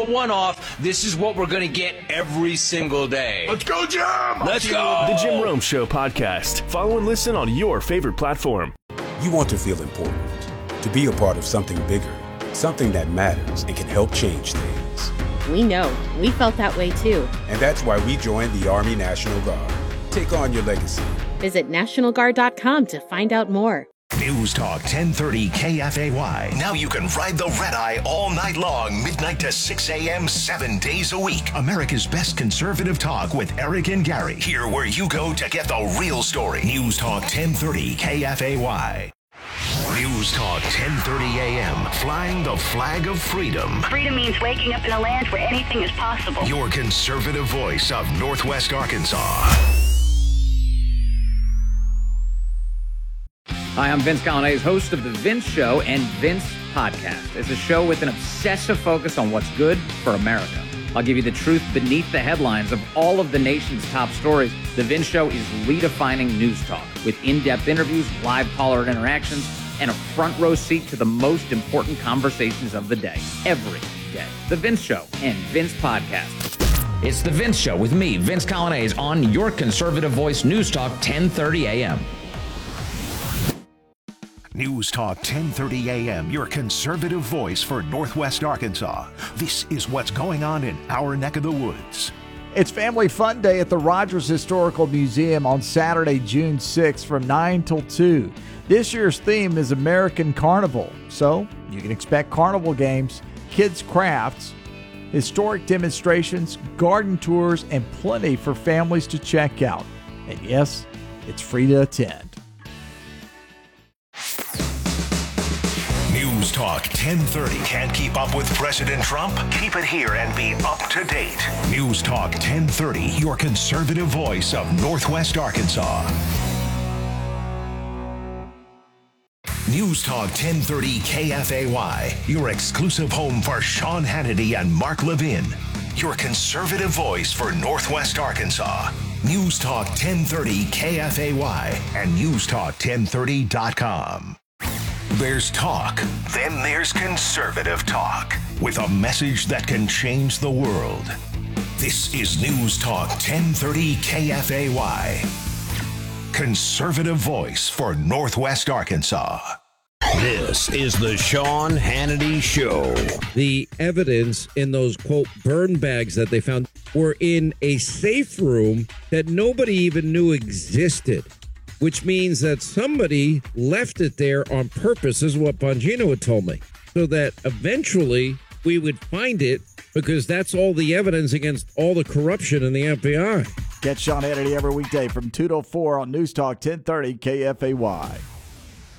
one-off. This is what we're going to get every single day. Let's go, Jim! Let's go! The Jim Rome Show podcast. Follow and listen on your favorite platform. You want to feel important, to be a part of something bigger, something that matters and can help change things. We know. We felt that way too. And that's why we joined the Army National Guard. Take on your legacy. Visit NationalGuard.com to find out more. News Talk 1030 KFAY. Now you can ride the red eye all night long, midnight to 6 a.m., 7 days a week. America's best conservative talk with Eric and Gary. Here where you go to get the real story. News Talk 1030 KFAY. News Talk 1030 a.m. Flying the flag of freedom. Freedom means waking up in a land where anything is possible. Your conservative voice of Northwest Arkansas. Hi, I'm Vince Colonnese, host of The Vince Show and Vince Podcast. It's a show with an obsessive focus on what's good for America. I'll give you the truth beneath the headlines of all of the nation's top stories. The Vince Show is redefining news talk with in-depth interviews, live caller interactions, and a front row seat to the most important conversations of the day, every day. The Vince Show and Vince Podcast. It's The Vince Show with me, Vince Colonnese, on your conservative voice, News Talk 1030 a.m. News Talk 1030 a.m., your conservative voice for Northwest Arkansas. This is what's going on in our neck of the woods. It's Family Fun Day at the Rogers Historical Museum on Saturday, June 6th from 9 till 2. This year's theme is American Carnival, so you can expect carnival games, kids' crafts, historic demonstrations, garden tours, and plenty for families to check out. And yes, it's free to attend. News Talk 1030. Can't keep up with President Trump? Keep it here and be up to date. News Talk 1030, your conservative voice of Northwest Arkansas. News Talk 1030 KFAY, your exclusive home for Sean Hannity and Mark Levin. Your conservative voice for Northwest Arkansas. News Talk 1030 KFAY and newstalk1030.com. There's talk, then there's conservative talk, with a message that can change the world. This is News Talk 1030 KFAY. Conservative voice for Northwest Arkansas. This is the Sean Hannity Show. The evidence in those, quote, burn bags that they found were in a safe room that nobody even knew existed, which means that somebody left it there on purpose, is what Bongino had told me, so that eventually we would find it, because that's all the evidence against all the corruption in the FBI. Catch Sean Hannity every weekday from 2 to 4 on News Talk 1030 KFAY.